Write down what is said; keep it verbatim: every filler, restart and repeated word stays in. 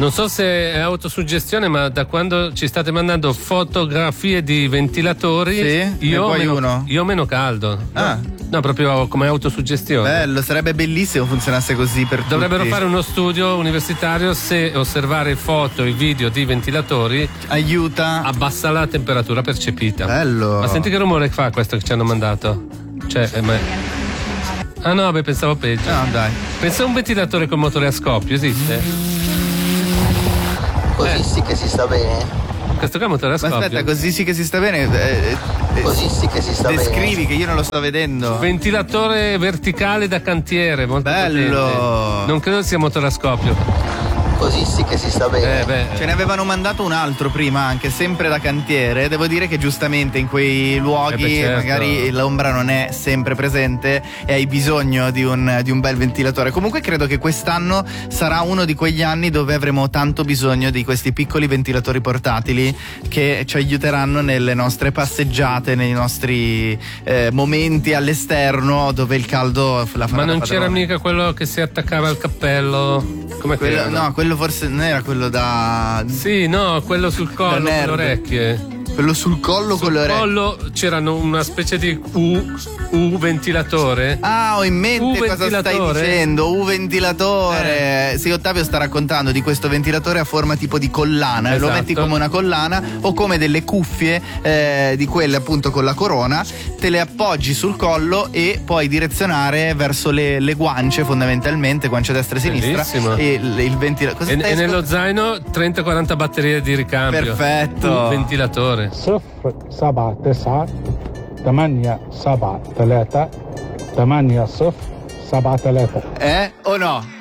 Non so se è autosuggestione, ma da quando ci state mandando fotografie di ventilatori, sì? io, ho meno, uno. io ho meno caldo. Ah. No, no, proprio come autosuggestione. Bello, sarebbe bellissimo funzionasse così per Dovrebbero tutti. fare uno studio universitario se osservare foto e video di ventilatori aiuta, abbassa la temperatura percepita. Bello. Ma senti che rumore fa questo che ci hanno mandato? Cioè, eh, ma... Ah no, beh, pensavo peggio. No, dai. Pensa a un ventilatore con motore a scoppio, esiste? Così eh. sì che si sta bene. Questo qua è motore a scoppio. Ma aspetta, così sì che si sta bene. Eh, eh, così sì che si sta descrivi bene. Descrivi che io non lo sto vedendo. Ventilatore verticale da cantiere, molto bello. Potente. Non credo sia motore a scoppio. Così sì che si sta bene. Eh beh. Ce ne avevano mandato un altro prima, anche sempre da cantiere. Devo dire che giustamente in quei luoghi eh beh, certo. magari l'ombra non è sempre presente e hai bisogno di un, di un bel ventilatore. Comunque credo che quest'anno sarà uno di quegli anni dove avremo tanto bisogno di questi piccoli ventilatori portatili che ci aiuteranno nelle nostre passeggiate, nei nostri eh, momenti all'esterno dove il caldo la farà. Ma non da c'era mica quello che si attaccava al cappello? Come quello? No, quello forse non era quello da... Sì, no, quello sul collo con le orecchie. Quello sul collo sul con le orecchie. Sul collo c'erano una specie di U, U ventilatore. Ah, ho in mente U cosa stai dicendo. U ventilatore. Eh. Sì, Ottavio sta raccontando di questo ventilatore a forma tipo di collana. Esatto. Lo metti come una collana o come delle cuffie eh, di quelle appunto con la corona. Te le appoggi sul collo e puoi direzionare verso le, le guance, fondamentalmente, guancia destra e sinistra. Bellissimo. E il, il ventilatore. E, e nello zaino trenta quaranta batterie di ricambio. Perfetto. Un ventilatore. صفر سبعة تسعة ثمانية سبعة ثلاثة ثمانية صفر سبعة ثلاثة. Eh o no?